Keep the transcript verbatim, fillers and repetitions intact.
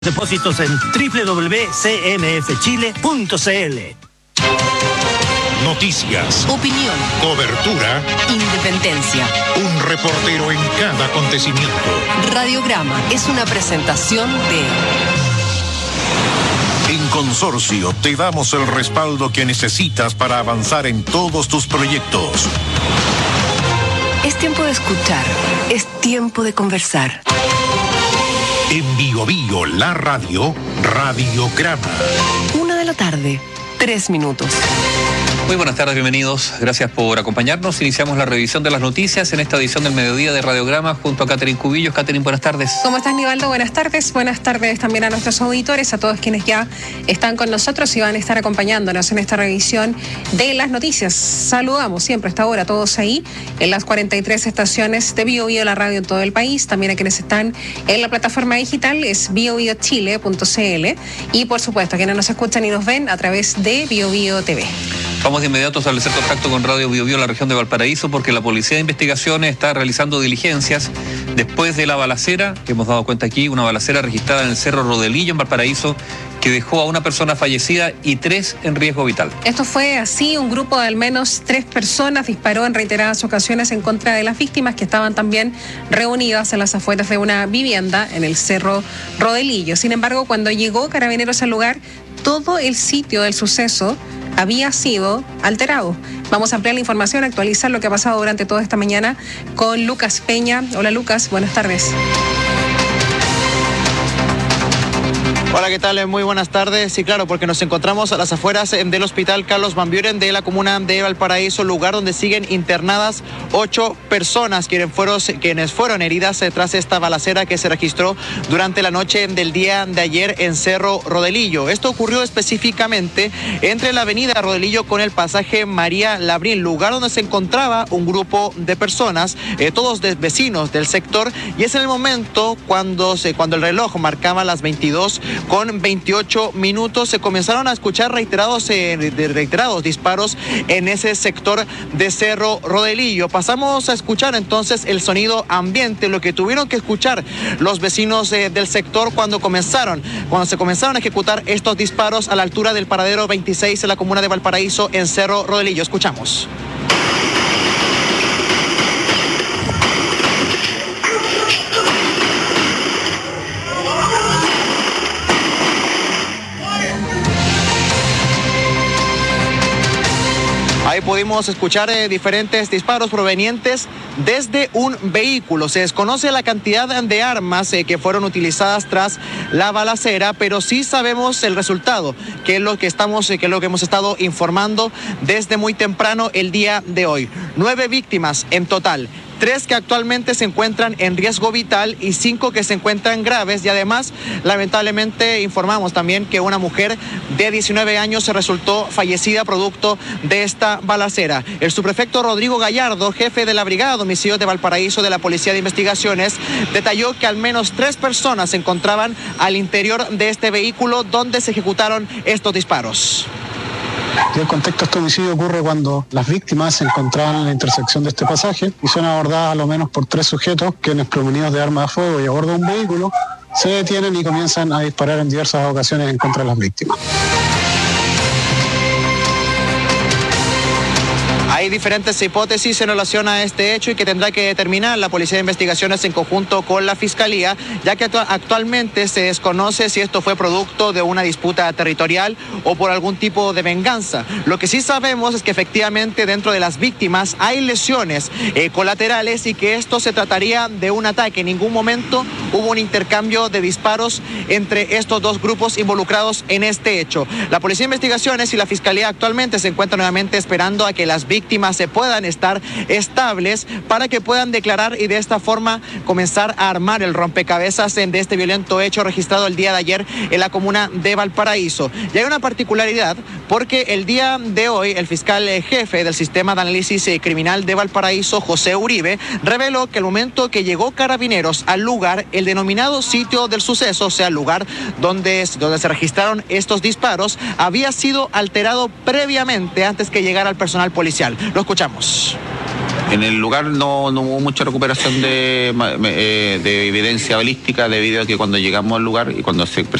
Depósitos en doble u doble u doble u punto c m f chile punto c l. Noticias, opinión, cobertura, independencia. Un reportero en cada acontecimiento. Radiograma es una presentación de... En Consorcio te damos el respaldo que necesitas para avanzar en todos tus proyectos. Es tiempo de escuchar, es tiempo de conversar. En Bio Bio, la radio, Radiograma. Una de la tarde, tres minutos. Muy buenas tardes, bienvenidos. Gracias por acompañarnos. Iniciamos la revisión de las noticias en esta edición del mediodía de Radiograma junto a Catherine Cubillos. Catherine, buenas tardes. ¿Cómo estás, Nivaldo? Buenas tardes. Buenas tardes también a nuestros auditores, a todos quienes ya están con nosotros y van a estar acompañándonos en esta revisión de las noticias. Saludamos siempre a esta hora a todos ahí en las cuarenta y tres estaciones de Bio Bio, la radio en todo el país. También a quienes están en la plataforma digital es bio bio chile punto c l y por supuesto a quienes nos escuchan y nos ven a través de Bio Bio T V. Vamos de inmediato a establecer contacto con Radio Bio Bio en la región de Valparaíso porque la Policía de Investigaciones está realizando diligencias después de la balacera que hemos dado cuenta aquí, una balacera registrada en el Cerro Rodelillo en Valparaíso que dejó a una persona fallecida y tres en riesgo vital. Esto fue así, un grupo de al menos tres personas disparó en reiteradas ocasiones en contra de las víctimas que estaban también reunidas en las afueras de una vivienda en el Cerro Rodelillo. Sin embargo, cuando llegó Carabineros al lugar, todo el sitio del suceso había sido alterado. Vamos a ampliar la información, actualizar lo que ha pasado durante toda esta mañana con Lucas Peña. Hola Lucas, buenas tardes. Hola, ¿qué tal? Muy buenas tardes. Sí, claro, porque nos encontramos a las afueras del Hospital Carlos Van Buren de la comuna de Valparaíso, lugar donde siguen internadas ocho personas quienes fueron, quienes fueron heridas tras esta balacera que se registró durante la noche del día de ayer en Cerro Rodelillo. Esto ocurrió específicamente entre la avenida Rodelillo con el pasaje María Labrín, lugar donde se encontraba un grupo de personas, eh, todos de vecinos del sector, y es en el momento cuando, se, cuando el reloj marcaba las veintidós con veintiocho minutos, se comenzaron a escuchar reiterados, eh, de reiterados disparos en ese sector de Cerro Rodelillo. Pasamos a escuchar entonces el sonido ambiente, lo que tuvieron que escuchar los vecinos eh, del sector cuando comenzaron, cuando se comenzaron a ejecutar estos disparos a la altura del paradero veintiséis en la comuna de Valparaíso en Cerro Rodelillo. Escuchamos. Ahí pudimos escuchar eh, diferentes disparos provenientes desde un vehículo. Se desconoce la cantidad de armas eh, que fueron utilizadas tras la balacera, pero sí sabemos el resultado, que es lo que estamos, eh, que es lo que hemos estado informando desde muy temprano el día de hoy. Nueve víctimas en total. Tres que actualmente se encuentran en riesgo vital y cinco que se encuentran graves, y además lamentablemente informamos también que una mujer de diecinueve años se resultó fallecida producto de esta balacera. El subprefecto Rodrigo Gallardo, jefe de la Brigada de Homicidios de Valparaíso de la Policía de Investigaciones, detalló que al menos tres personas se encontraban al interior de este vehículo donde se ejecutaron estos disparos. Y el contexto de este homicidio ocurre cuando las víctimas se encontraban en la intersección de este pasaje y son abordadas a lo menos por tres sujetos quienes, provenidos de armas de fuego y a bordo de un vehículo, se detienen y comienzan a disparar en diversas ocasiones en contra de las víctimas. Hay diferentes hipótesis en relación a este hecho y que tendrá que determinar la Policía de Investigaciones en conjunto con la Fiscalía, ya que actualmente se desconoce si esto fue producto de una disputa territorial o por algún tipo de venganza. Lo que sí sabemos es que efectivamente dentro de las víctimas hay lesiones eh, colaterales y que esto se trataría de un ataque. En ningún momento hubo un intercambio de disparos entre estos dos grupos involucrados en este hecho. La Policía de Investigaciones y la Fiscalía actualmente se encuentran nuevamente esperando a que las víctimas se puedan estar estables para que puedan declarar y de esta forma comenzar a armar el rompecabezas de este violento hecho registrado el día de ayer en la comuna de Valparaíso. Y hay una particularidad porque el día de hoy el fiscal jefe del Sistema de Análisis Criminal de Valparaíso, José Uribe, reveló que el momento que llegó Carabineros al lugar, el denominado sitio del suceso, o sea, el lugar donde, donde se registraron estos disparos, había sido alterado previamente antes que llegara el personal policial. Lo escuchamos. En el lugar no, no hubo mucha recuperación de, de evidencia balística debido a que cuando llegamos al lugar y cuando se